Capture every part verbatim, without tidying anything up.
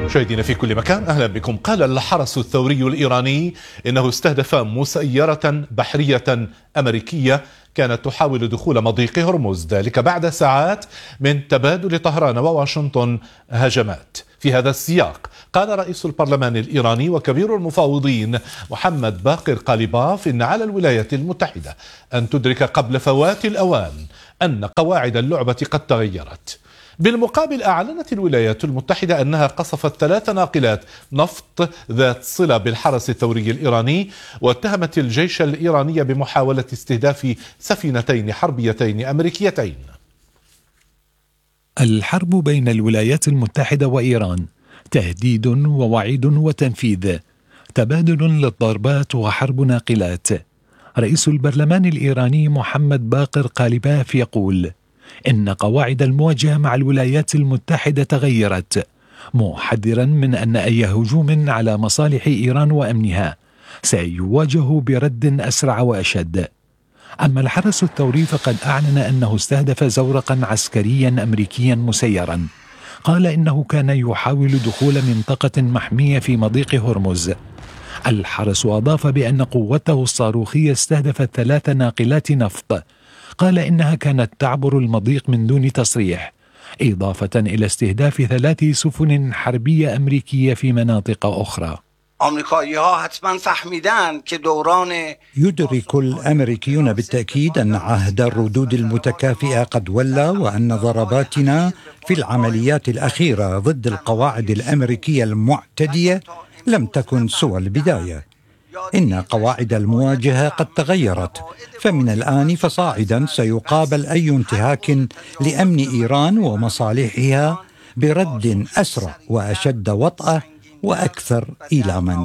مشاهدينا في كل مكان، أهلا بكم. قال الحرس الثوري الإيراني إنه استهدف مسيرة بحرية أمريكية كانت تحاول دخول مضيق هرمز، ذلك بعد ساعات من تبادل طهران وواشنطن هجمات. في هذا السياق قال رئيس البرلمان الإيراني وكبير المفاوضين محمد باقر قاليباف إن على الولايات المتحدة أن تدرك قبل فوات الأوان أن قواعد اللعبة قد تغيرت. بالمقابل أعلنت الولايات المتحدة أنها قصفت ثلاث ناقلات نفط ذات صلة بالحرس الثوري الإيراني، واتهمت الجيش الإيراني بمحاولة استهداف سفينتين حربيتين أمريكيتين. الحرب بين الولايات المتحدة وإيران تهديد ووعيد وتنفيذ، تبادل للضربات وحرب ناقلات. رئيس البرلمان الإيراني محمد باقر قاليباف يقول إن قواعد المواجهة مع الولايات المتحدة تغيرت، محذرا من أن أي هجوم على مصالح إيران وأمنها سيواجه برد أسرع وأشد. أما الحرس الثوري فقد أعلن أنه استهدف زورقا عسكريا أمريكيا مسيرا، قال إنه كان يحاول دخول منطقة محمية في مضيق هرمز. الحرس أضاف بأن قوته الصاروخية استهدفت ثلاث ناقلات نفط، قال إنها كانت تعبر المضيق من دون تصريح، إضافة إلى استهداف ثلاث سفن حربية أمريكية في مناطق أخرى. يدرك الأمريكيون بالتأكيد أن عهد الردود المتكافئة قد ولى، وأن ضرباتنا في العمليات الأخيرة ضد القواعد الأمريكية المعتدية لم تكن سوى البداية. إن قواعد المواجهة قد تغيرت، فمن الآن فصاعدا سيقابل أي انتهاك لأمن إيران ومصالحها برد أسرع وأشد وطأة وأكثر إيلاما.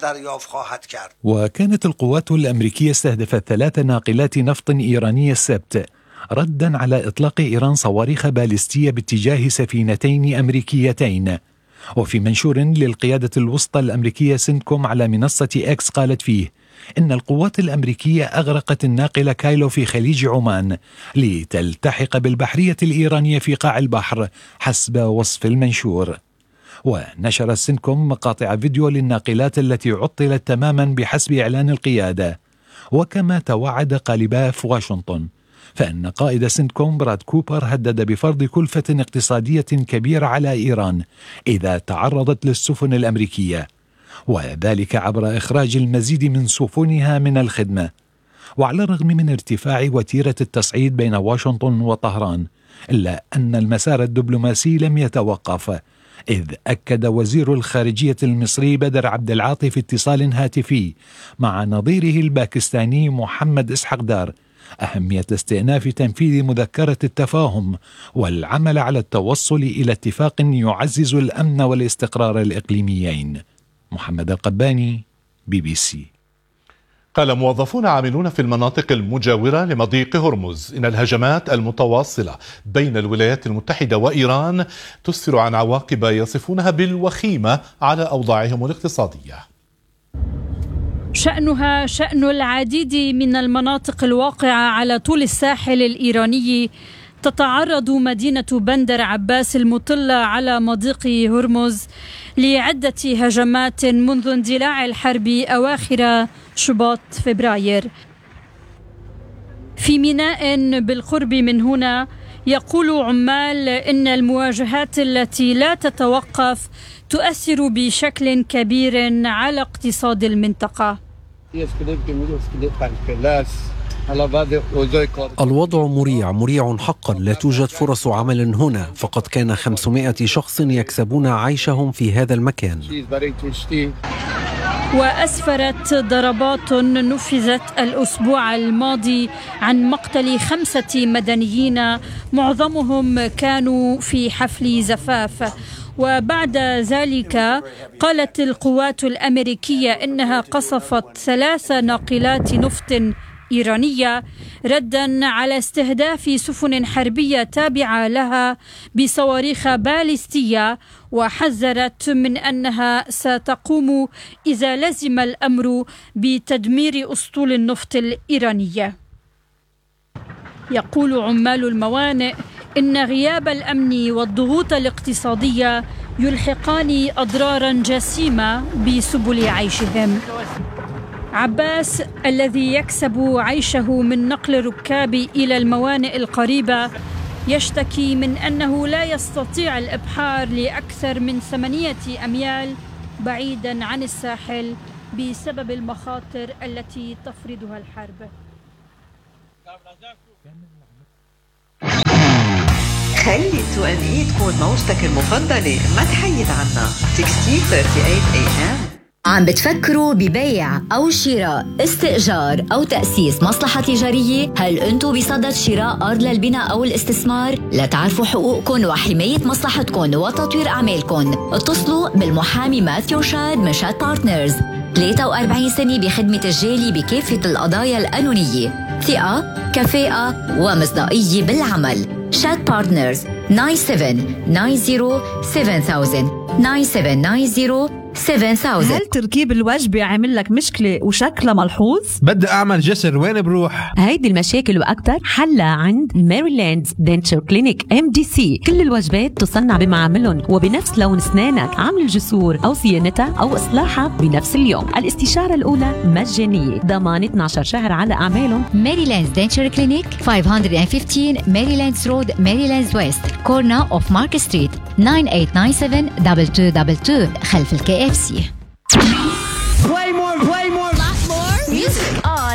وكانت القوات الأمريكية استهدفت ثلاث ناقلات نفط إيرانية السبت، ردا على إطلاق إيران صواريخ باليستية باتجاه سفينتين أمريكيتين. وفي منشور للقيادة الوسطى الأمريكية سنتكوم على منصة إكس قالت فيه إن القوات الأمريكية أغرقت الناقلة كايلو في خليج عمان لتلتحق بالبحرية الإيرانية في قاع البحر حسب وصف المنشور. ونشر سنتكوم مقاطع فيديو للناقلات التي عطلت تماما بحسب إعلان القيادة. وكما توعد قاليباف واشنطن، فإن قائد سنتكوم براد كوبر هدد بفرض كلفة اقتصادية كبيرة على إيران إذا تعرضت للسفن الأمريكية، وذلك عبر إخراج المزيد من سفنها من الخدمة. وعلى الرغم من ارتفاع وتيرة التصعيد بين واشنطن وطهران، إلا أن المسار الدبلوماسي لم يتوقف، إذ أكد وزير الخارجية المصري بدر عبد العاطي في اتصال هاتفي مع نظيره الباكستاني محمد إسحاق دار أهمية استئناف تنفيذ مذكرة التفاهم والعمل على التوصل إلى اتفاق يعزز الأمن والاستقرار الإقليميين. محمد القباني، بي بي سي. قال موظفون عاملون في المناطق المجاورة لمضيق هرمز إن الهجمات المتواصلة بين الولايات المتحدة وإيران تسفر عن عواقب يصفونها بالوخيمة على أوضاعهم الاقتصادية. شأنها شأن العديد من المناطق الواقعة على طول الساحل الإيراني. تتعرض مدينة بندر عباس المطلة على مضيق هرمز لعدة هجمات منذ اندلاع الحرب أواخر شباط فبراير. في ميناء بالقرب من هنا يقول عمال إن المواجهات التي لا تتوقف تؤثر بشكل كبير على اقتصاد المنطقة. الوضع مريع مريع حقا، لا توجد فرص عمل هنا، فقد كان خمسمائة شخص يكسبون عيشهم في هذا المكان. وأسفرت ضربات نفذت الأسبوع الماضي عن مقتل خمسة مدنيين معظمهم كانوا في حفل زفاف. وبعد ذلك قالت القوات الأمريكية إنها قصفت ثلاث ناقلات نفط إيرانية ردا على استهداف سفن حربية تابعة لها بصواريخ باليستية، وحذرت من أنها ستقوم إذا لزم الأمر بتدمير أسطول النفط الإيرانية. يقول عمال الموانئ إن غياب الأمن والضغوط الاقتصادية يلحقان أضرارا جسيمة بسبل عيشهم. عباس الذي يكسب عيشه من نقل الركاب إلى الموانئ القريبة يشتكي من أنه لا يستطيع الإبحار لأكثر من ثمانية أميال بعيدا عن الساحل بسبب المخاطر التي تفرضها الحرب. خلي التو ام اي تكون موجتك المفضلة، ما تحيد عنا. ستين ثلاثة وثلاثين اي ام. عم بتفكروا ببيع أو شراء، استئجار أو تأسيس مصلحة تجارية؟ هل أنتوا بصدد شراء أرض للبناء أو الاستثمار؟ لتعرفوا حقوقكم وحماية مصلحتكم وتطوير أعمالكم، اتصلوا بالمحامي ماثيو شاد من شاد بارتنرز. ثلاثة وأربعين سنة بخدمة الجالي بكافة القضايا القانونية، ثقة، كفاءة ومصداقية بالعمل. شاد بارتنرز تسعة سبعة تسعة صفر سبعة ألف تسعة سبعة تسعة صفر سبعة ألف. هل تركيب الوجبة عامل لك مشكلة وشكلها ملحوظ؟ بدي أعمل جسر، وين بروح؟ هيدي المشاكل وأكتر حلها عند ميريلاند دنتشر كلينيك ام دي سي. كل الوجبات تصنع بمعاملهم وبنفس لون أسنانك، عمل الجسور أو صيانتها أو إصلاحها بنفس اليوم. الاستشارة الأولى مجانية، ضمان اثني عشر شهر على أعمالهم. ميريلاند دنتشر كلينيك خمسمية وخمستاشر ميريلاند رود، ميريلاند ويست، كورنا اوف مارك ستريت، تسعة ثمانية تسعة سبعة اثنين اثنين اثنين اثنين خلف الكي اف سي.